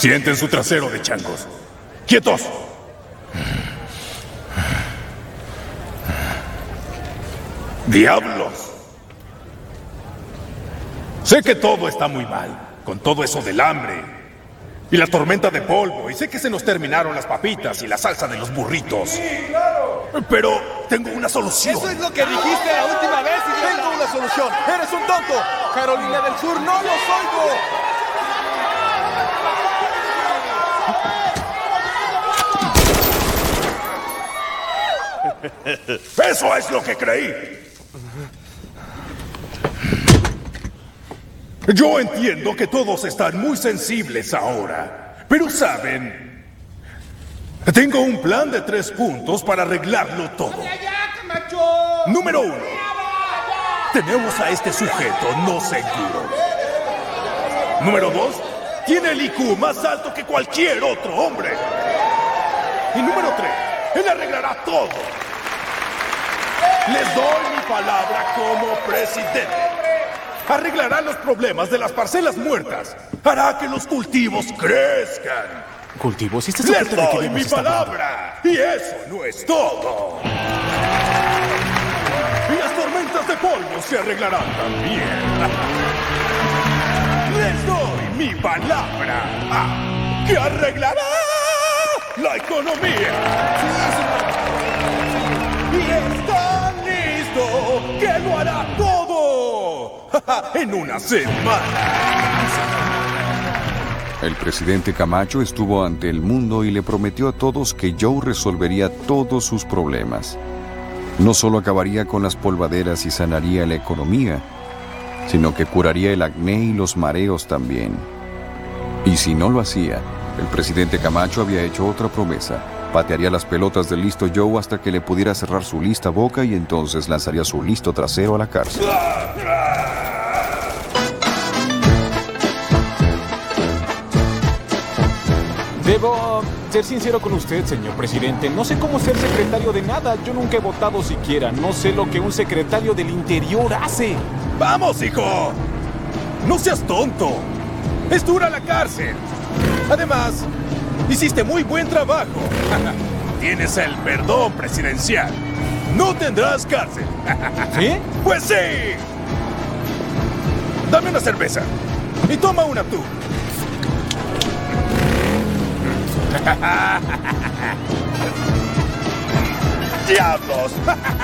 Sienten su trasero de changos. ¡Quietos! ¡Diablos! Sé que todo está muy mal, con todo eso del hambre y la tormenta de polvo, y sé que se nos terminaron las papitas y la salsa de los burritos. ¡Sí, claro! Pero tengo una solución. Eso es lo que dijiste la última vez y tengo una solución. ¡Eres un tonto! ¡Carolina del Sur, no los oigo! ¡Eso es lo que creí! Yo entiendo que todos están muy sensibles ahora, pero ¿saben? Tengo un plan de 3 puntos para arreglarlo todo. Número 1. Tenemos a este sujeto no seguro. Número 2. Tiene el IQ más alto que cualquier otro hombre. Y número 3. Él arreglará todo. Les doy mi palabra como presidente. Arreglará los problemas de las parcelas muertas. Hará que los cultivos crezcan. ¿Cultivos? ¿Y este Les sujeto de qué doy mi está hablando? palabra. Y eso no es todo. Y las tormentas de polvo se arreglarán también. Les doy mi palabra. Que arreglará la economía. Y está listo. Que lo hará todo. En una semana. El presidente Camacho estuvo ante el mundo y le prometió a todos que Joe resolvería todos sus problemas. No solo acabaría con las polvaderas y sanaría la economía, sino que curaría el acné y los mareos también. Y si no lo hacía, el presidente Camacho había hecho otra promesa. Patearía las pelotas del listo Joe hasta que le pudiera cerrar su lista boca y entonces lanzaría su listo trasero a la cárcel. Debo ser sincero con usted, señor presidente. No sé cómo ser secretario de nada. Yo nunca he votado siquiera. No sé lo que un secretario del Interior hace. ¡Vamos, hijo! ¡No seas tonto! ¡Es dura la cárcel! Además, hiciste muy buen trabajo. Tienes el perdón presidencial. No tendrás cárcel. ¿Sí? ¡Pues sí! Dame una cerveza. Y toma una tú. ¡Diablos!